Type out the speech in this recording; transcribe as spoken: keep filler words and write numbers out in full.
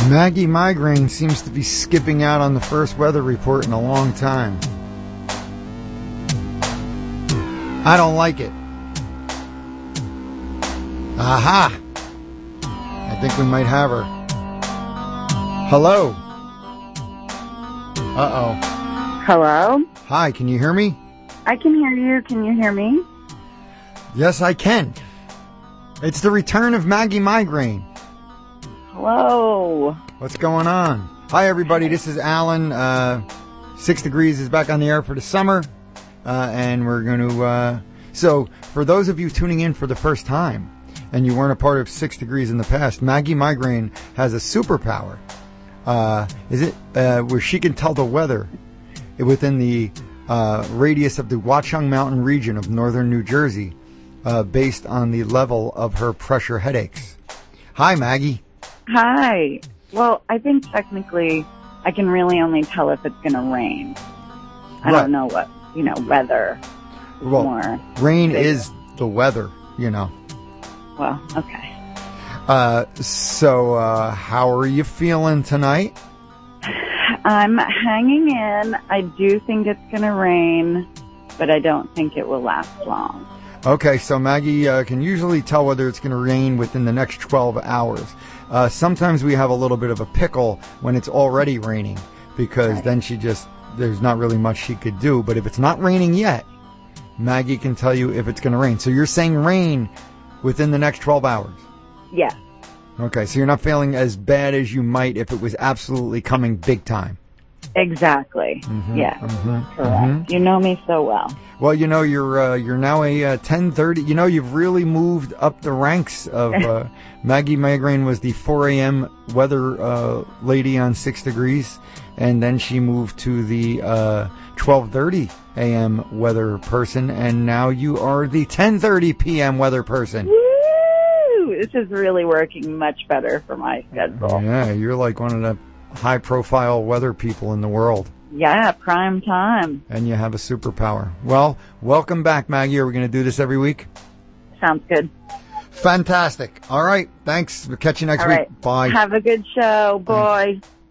Maggie Migraine seems to be skipping out on the first weather report in a long time. I don't like it. Aha! I think we might have her. Hello? Uh-oh. Hello? Hi, can you hear me? I can hear you. Can you hear me? Yes, I can. It's the return of Maggie Migraine. Hello. What's going on? Hi, everybody. This is Alan. Uh, Six Degrees is back on the air for the summer. Uh, and we're going to... Uh, so, for those of you tuning in for the first time, and you weren't a part of Six Degrees in the past, Maggie Migraine has a superpower. Uh, is it uh, where she can tell the weather within the uh, radius of the Watchung Mountain region of northern New Jersey, uh, based on the level of her pressure headaches. Hi, Maggie. Hi. Well, I think technically I can really only tell if it's going to rain. I Right. don't know what, you know, weather is Well, more. rain bigger. is the weather, you know. Well, okay. Uh, so, uh, how are you feeling tonight? I'm hanging in. I do think it's going to rain, but I don't think it will last long. Okay, so Maggie uh, can usually tell whether it's going to rain within the next twelve hours. Uh, sometimes we have a little bit of a pickle when it's already raining, because Right. then she just, there's not really much she could do. But if it's not raining yet, Maggie can tell you if it's going to rain. So you're saying rain within the next twelve hours? Yes. Okay, so you're not feeling as bad as you might if it was absolutely coming big time. Exactly. Mhm, Yes. mhm, Correct. mhm. You know me so well. Well, you know, you're uh, you're now a uh, ten thirty. You know, you've really moved up the ranks of uh, Maggie Migraine was the four a.m. weather uh, lady on Six Degrees, and then she moved to the uh, twelve thirty a.m. weather person, and now you are the ten thirty p.m. weather person. Woo! This is really working much better for my schedule. Yeah, you're like one of the high-profile weather people in the world. Yeah, prime time. And you have a superpower. Well, welcome back, Maggie. Are we going to do this every week? Sounds good. Fantastic. All right. Thanks. We'll catch you next All week. right. Bye. Have a good show, boy. Thanks.